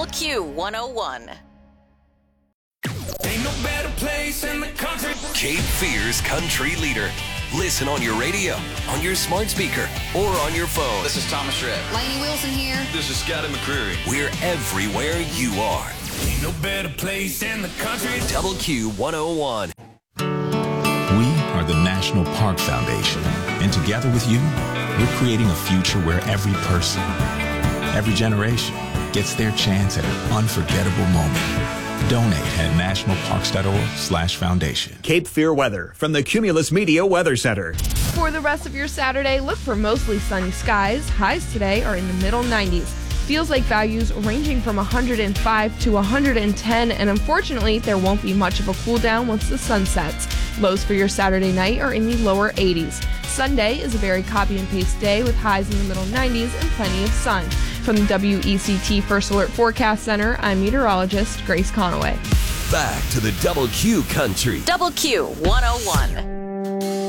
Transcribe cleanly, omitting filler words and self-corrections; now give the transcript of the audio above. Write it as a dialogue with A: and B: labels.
A: Q 101.
B: Ain't no better place in the country.
C: Cape Fear's country leader. Listen on your radio, on your smart speaker, or on your phone.
D: This is Thomas Rhett.
E: Lainey Wilson here.
D: This is Scotty McCreery.
C: We're everywhere you are.
B: Ain't no better place in the country.
C: Double Q 101.
F: We are the National Park Foundation, and together with you, we're creating a future where every person, every generation gets their chance at an unforgettable moment. Donate at nationalparks.org/foundation.
G: Cape Fear weather from the Cumulus Media Weather Center.
H: For the rest of your Saturday, look for mostly sunny skies. Highs today are in the middle 90s. Feels like values ranging from 105 to 110, and unfortunately, there won't be much of a cool down once the sun sets. Lows for your Saturday night are in the lower 80s. Sunday is a very copy and paste day with highs in the middle 90s and plenty of sun. From the WECT First Alert Forecast Center, I'm meteorologist Grace Conaway.
C: Back to the Double Q country.
A: Double Q 101.